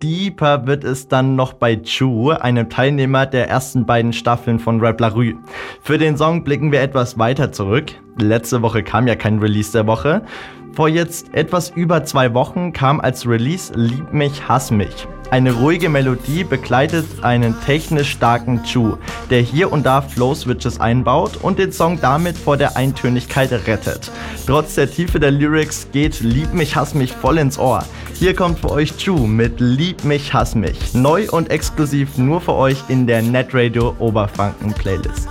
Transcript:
deeper wird es dann noch bei Chu, einem Teilnehmer der ersten beiden Staffeln von Rap La Rue. Für den Song blicken wir etwas weiter zurück. Letzte Woche kam ja kein Release der Woche. Vor jetzt etwas über 2 Wochen kam als Release Lieb mich, hass mich. Eine ruhige Melodie begleitet einen technisch starken Chu, der hier und da Flow-Switches einbaut und den Song damit vor der Eintönigkeit rettet. Trotz der Tiefe der Lyrics geht Lieb mich, hass mich voll ins Ohr. Hier kommt für euch Chu mit Lieb mich, hass mich. Neu und exklusiv nur für euch in der Netradio Oberfranken Playlist.